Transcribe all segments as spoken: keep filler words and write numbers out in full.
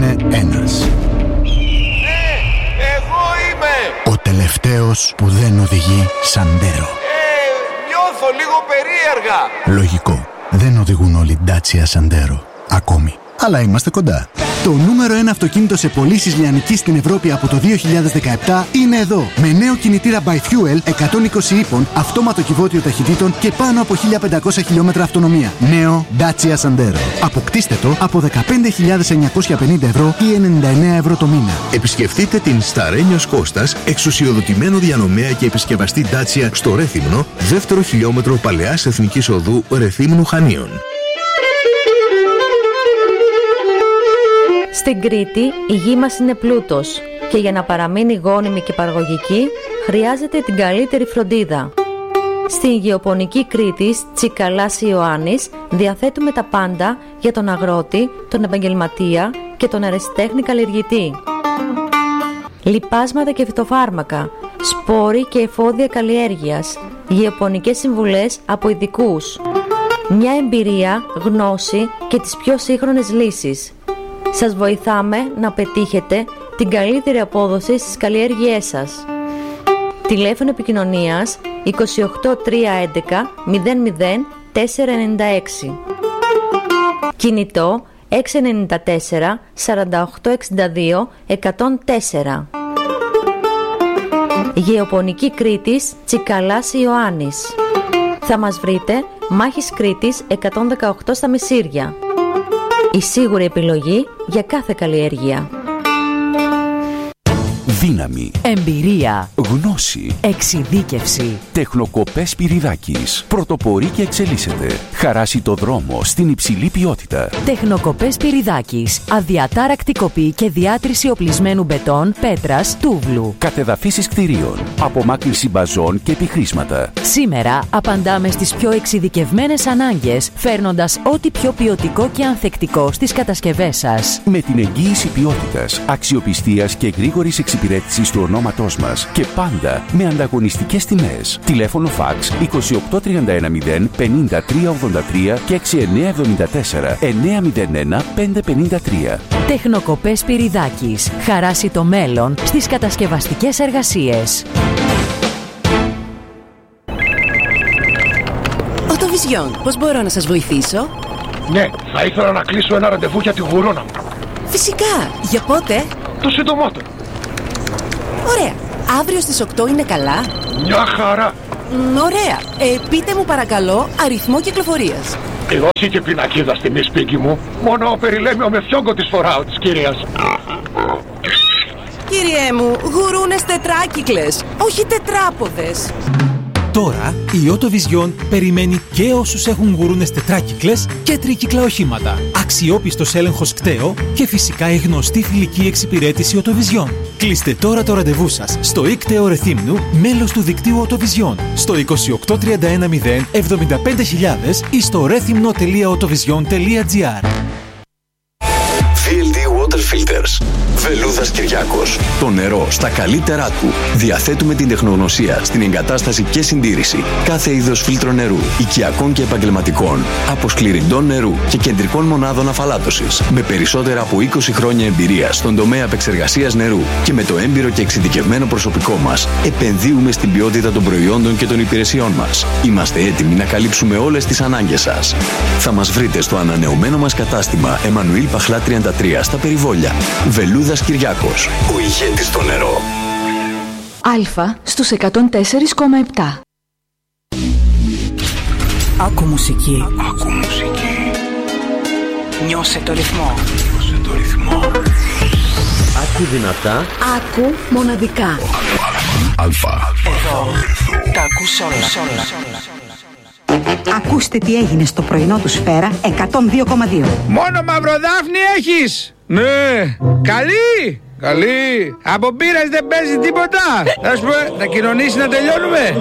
είναι ένας. Ναι, εγώ είμαι! Ο τελευταίος που δεν οδηγεί Σαντέρο. Ε, νιώθω λίγο περίεργα. Λογικό. Δεν οδηγούν όλοι Dacia Σαντέρο. Ακόμη. Αλλά είμαστε κοντά. Το νούμερο ένα αυτοκίνητο σε πωλήσεις λιανικής στην Ευρώπη από το δύο χιλιάδες δεκαεπτά είναι εδώ. Με νέο κινητήρα by fuel εκατόν είκοσι ύπων, αυτόματο κυβότιο ταχυτήτων και πάνω από χίλια πεντακόσια χιλιόμετρα αυτονομία. Νέο Dacia Sandero. Αποκτήστε το από δεκαπέντε χιλιάδες εννιακόσια πενήντα ευρώ ή ενενήντα εννέα ευρώ το μήνα. Επισκεφτείτε την Σταρένιος Κώστας, εξουσιοδοτημένο διανομέα και επισκευαστή Dacia στο Ρέθυμνο, δεύτερο χιλιόμετρο Παλαιάς Εθνικής Οδού Ρεθύμνου Χανίων. Στην Κρήτη η γη μας είναι πλούτος και για να παραμείνει γόνιμη και παραγωγική χρειάζεται την καλύτερη φροντίδα. Στην γεωπονική Κρήτης Τσικαλάς Ιωάννης διαθέτουμε τα πάντα για τον αγρότη, τον επαγγελματία και τον ερασιτέχνη καλλιεργητή. Λιπάσματα και φυτοφάρμακα, σπόροι και εφόδια καλλιέργειας, γεωπονικές συμβουλές από ειδικούς. Μια εμπειρία, γνώση και τις πιο σύγχρονες λύσεις. Σας βοηθάμε να πετύχετε την καλύτερη απόδοση στις καλλιέργειές σας. Τηλέφωνο επικοινωνίας είκοσι οκτώ τριακόσια έντεκα μηδέν μηδέν τετρακόσια ενενήντα έξι. Κινητό έξι εννιά τέσσερα σαράντα οκτώ εξήντα δύο εκατόν τέσσερα. Γεωπονική Κρήτης Τσικαλάς Ιωάννης. Θα μας βρείτε Μάχης Κρήτης εκατόν δεκαοκτώ στα Μεσήρια. Η σίγουρη επιλογή για κάθε καλλιέργεια. Δύναμη, εμπειρία, γνώση, εξειδίκευση. Τεχνοκοπές Σπυριδάκης. Πρωτοπορεί και εξελίσσεται. Χαράσει το δρόμο στην υψηλή ποιότητα. Τεχνοκοπές Σπυριδάκης. Αδιατάρακτη κοπή και διάτρηση οπλισμένου μπετόν, πέτρας, τούβλου. Κατεδαφίσεις κτηρίων. Απομάκρυνση μπαζών και επιχρήσματα. Σήμερα απαντάμε στις πιο εξειδικευμένες ανάγκες, φέρνοντας ό,τι πιο ποιοτικό και ανθεκτικό στις κατασκευές σας. Με την εγγύηση ποιότητας, αξιοπιστίας και γρήγορης εξυπηρέτησης του ονόματός μας και πάντα με ανταγωνιστικές τιμές. Τηλέφωνο φαξ είκοσι οκτώ τριάντα ένα μηδέν πενήντα τρία ογδόντα τρία και έξι εννιά εβδομήντα τέσσερα εννιά μηδέν ένα πέντε πενήντα τρία. Τεχνοκοπές Σπυριδάκης. Χαράσει το μέλλον στις κατασκευαστικές εργασίες. Οτοβιζιόν, πώς μπορώ να σας βοηθήσω? Ναι, θα ήθελα να κλείσω ένα ραντεβού για τη γουρώνα μου. Φυσικά, για πότε? Το συντομότερο. Ωραία, αύριο στις οκτώ είναι καλά? Μια χαρά. Μ, ωραία, ε, πείτε μου παρακαλώ αριθμό κυκλοφορίας. Δώση και πινακίδα στη μη σπίτι μου. Μόνο περιλέμιο με φιόγκο της φοράω της κυρίας. Κύριέ μου, γουρούνες τετράκυκλες, όχι τετράποδες. Τώρα η Autovision περιμένει και όσους έχουν γουρούνες τετράκυκλες και τρίκυκλα οχήματα. Αξιόπιστος έλεγχος κταίο και φυσικά η γνωστή φιλική εξυπηρέτηση Autovision. Κλείστε τώρα το ραντεβού σας στο ΙΚΤΕΟ Ρεθύμνου, μέλος του δικτύου Autovision, στο είκοσι οκτώ τριάντα ένα μηδέν εβδομήντα πέντε χιλιάδες ή στο ρέθυμνο τελεία autovision τελεία gr. βι ελ ντι Water Filters. Βελούδας Κυριάκος. Το νερό στα καλύτερά του. Διαθέτουμε την τεχνογνωσία στην εγκατάσταση και συντήρηση κάθε είδος φίλτρο νερού, οικιακών και επαγγελματικών, αποσκληρυντών νερού και κεντρικών μονάδων αφαλάτωσης. Με περισσότερα από είκοσι χρόνια εμπειρία στον τομέα επεξεργασίας νερού και με το έμπειρο και εξειδικευμένο προσωπικό μας, επενδύουμε στην ποιότητα των προϊόντων και των υπηρεσιών μας. Είμαστε έτοιμοι να καλύψουμε όλες τις ανάγκες σας. Θα μας βρείτε στο ανανεωμένο μας κατάστημα Εμμανουήλ Παχλά τριάντα τρία στα Περιβόλια. Βελούδας Κυριάκος, ο ηγέτης στο νερό. Αλφα στους εκατόν τέσσερα κόμμα επτά. Άκου μουσική. Άκου μουσική. Νιώσε το ρυθμό. Νιώσε το ρυθμό. Άκου δυνατά. Άκου μοναδικά. Αλφα. Εδώ. Τα ακούς όλα. Ακούστε τι έγινε στο πρωινό του Σφαίρα εκατόν δύο κόμμα δύο. Μόνο μαυροδάφνη έχεις! Ναι! Καλή! Καλή! Από μπύρας δεν παίζει τίποτα! Θα σου πω, να κοινωνήσει να τελειώνουμε!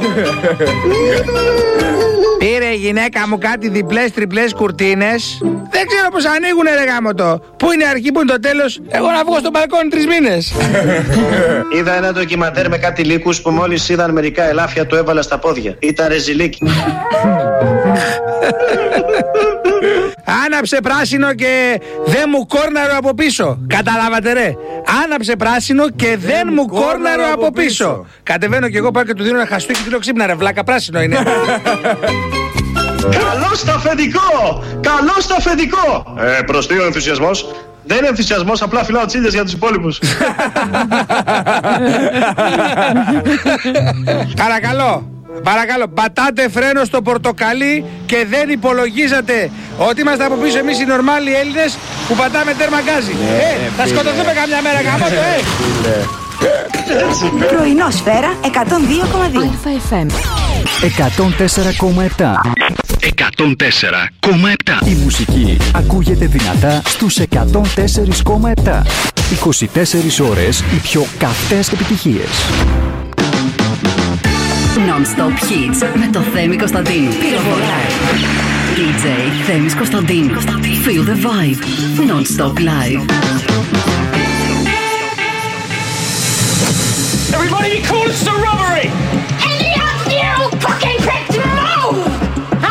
Πήρε η γυναίκα μου κάτι διπλές τριπλές κουρτίνες. Δεν ξέρω πως ανοίγουνε ρε γάμο το. Πού είναι αρχή, πού είναι το τέλος. Εγώ να βγω στο μπαλκόνι τρεις μήνες. Είδα ένα ντοκιμαντέρ με κάτι λύκους που μόλις είδαν μερικά ελάφια του έβαλα στα πόδια. Ήταν ρεζιλίκι. Άναψε πράσινο και δεν μου κόρναρο από πίσω. Καταλάβατε ρε. Άναψε πράσινο και δεν, δεν μου κόρναρο από πίσω. πίσω. Κατεβαίνω και εγώ πάω και του δίνω ένα χαστούκι και του λέω ξύπνα ρε βλάκα, πράσινο είναι. Καλώς το αφεντικό! Καλώς το αφεντικό! Ε, προς τι ο ενθουσιασμός? Δεν είναι ενθουσιασμός, απλά φυλάω τσίλιες για τους υπόλοιπους. Παρακαλώ, παρακαλώ, πατάτε φρένο στο πορτοκαλί και δεν υπολογίζατε ότι είμαστε από πίσω εμείς οι νορμάλοι Έλληνες που πατάμε τέρμα γκάζι. Ναι, ε, ναι, θα σκοτωθούμε καμιά μέρα γαμώτο, ε! Πρωινό Σφαίρα εκατόν δύο κόμμα δύο. Αλφα εφ εμ εκατόν τέσσερα κόμμα επτά. εκατόν τέσσερα κόμμα επτά. Η μουσική ακούγεται δυνατά στους εκατόν τέσσερα κόμμα επτά. είκοσι τέσσερις ώρες οι πιο καυτές επιτυχίες. Non-stop hits με το Θέμη Κωνσταντίνου. Πυροβολάει. ντι τζέι Θέμης Κωνσταντίνου. Feel the vibe. Non-stop live. Everybody be cool, it's a robbery!